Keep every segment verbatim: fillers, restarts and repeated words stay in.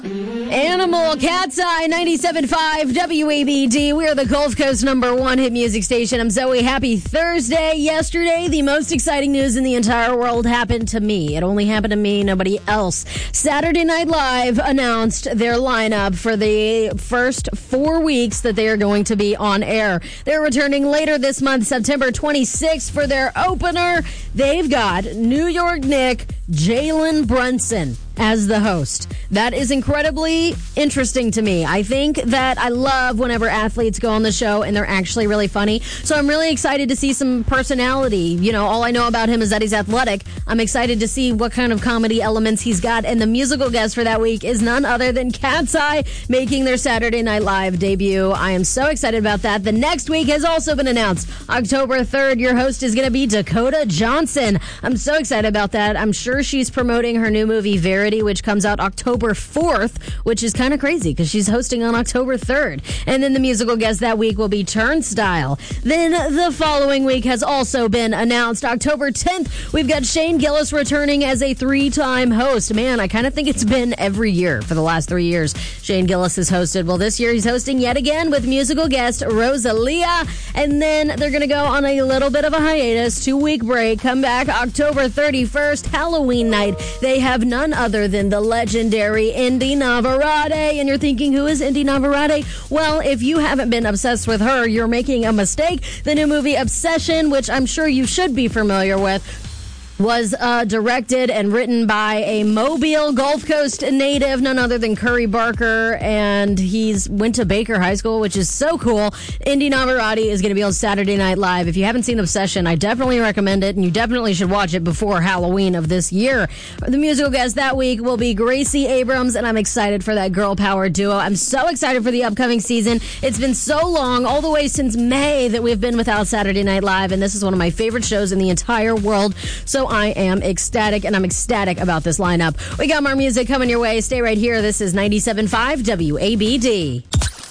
Animal, Cat's Eye, ninety-seven point five W A B D. We are the Gulf Coast number one hit music station. I'm Zoe. Happy Thursday. Yesterday, the most exciting news in the entire world happened to me. It only happened to me, nobody else. Saturday Night Live announced their lineup for the first four weeks that they are going to be on air. They're returning later this month, September twenty-sixth, for their opener. They've got New York Nick, Jalen Brunson as the host. That is incredibly interesting to me. I think that I love whenever athletes go on the show and they're actually really funny. So I'm really excited to see some personality. You know, all I know about him is that he's athletic. I'm excited to see what kind of comedy elements he's got. And the musical guest for that week is none other than Cat's Eye, making their Saturday Night Live debut. I am so excited about that. The next week has also been announced. October third, your host is going to be Dakota Johnson. I'm so excited about that. I'm sure she's promoting her new movie, Verity, which comes out October fourth, which is kind of crazy because she's hosting on October third. And then the musical guest that week will be Turnstile. Then the following week has also been announced. October tenth, we've got Shane Gillis returning as a three-time host. Man, I kind of think it's been every year for the last three years Shane Gillis has hosted. Well, this year he's hosting yet again with musical guest Rosalia. And then they're going to go on a little bit of a hiatus, two-week break, come back October thirty-first, Halloween night. They have none other than the legendary Indy Navarrete. And you're thinking, who is Indy Navarrete? Well, if you haven't been obsessed with her, you're making a mistake. The new movie Obsession, which I'm sure you should be familiar with, was uh, directed and written by a Mobile, Gulf Coast native, none other than Curry Barker, and he's went to Baker High School, which is so cool. Indy Navarrete is going to be on Saturday Night Live. If you haven't seen Obsession, I definitely recommend it, and you definitely should watch it before Halloween of this year. The musical guest that week will be Gracie Abrams, and I'm excited for that girl power duo. I'm so excited for the upcoming season. It's been so long, all the way since May, that we've been without Saturday Night Live, and this is one of my favorite shows in the entire world, so I am ecstatic, and I'm ecstatic about this lineup. We got more music coming your way. Stay right here. This is ninety-seven point five W A B D.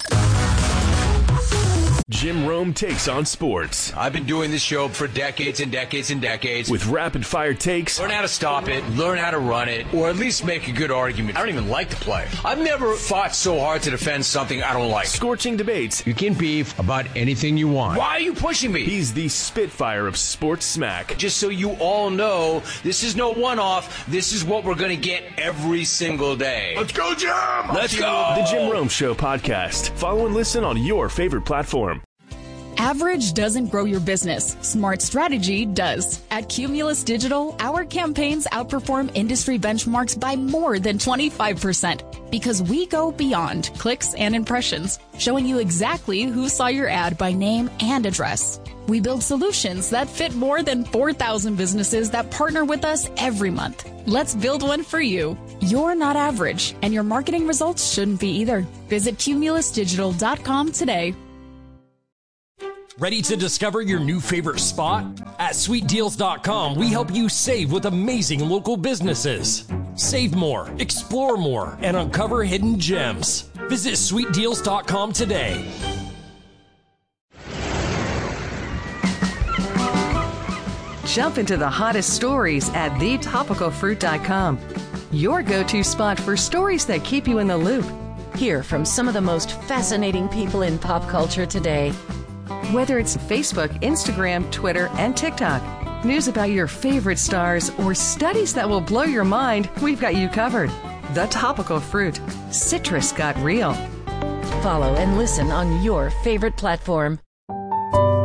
Jim Rome takes on sports. I've been doing this show for decades and decades and decades. With rapid-fire takes. Learn how to stop it, learn how to run it, or at least make a good argument. I don't even like to play. I've never fought so hard to defend something I don't like. Scorching debates. You can beef about anything you want. Why are you pushing me? He's the Spitfire of sports smack. Just so you all know, this is no one-off. This is what we're going to get every single day. Let's go, Jim! Let's go! The Jim Rome Show podcast. Follow and listen on your favorite platform. Average doesn't grow your business. Smart strategy does. At Cumulus Digital, our campaigns outperform industry benchmarks by more than twenty-five percent because we go beyond clicks and impressions, showing you exactly who saw your ad by name and address. We build solutions that fit more than four thousand businesses that partner with us every month. Let's build one for you. You're not average, and your marketing results shouldn't be either. Visit cumulus digital dot com today. Ready to discover your new favorite spot? At sweet deals dot com, we help you save with amazing local businesses. Save more, explore more, and uncover hidden gems. Visit sweet deals dot com today. Jump into the hottest stories at the topical fruit dot com. Your go-to spot for stories that keep you in the loop. Hear from some of the most fascinating people in pop culture today. Whether it's Facebook, Instagram, Twitter, and TikTok, news about your favorite stars, or studies that will blow your mind, we've got you covered. The Topical Fruit. Citrus got real. Follow and listen on your favorite platform.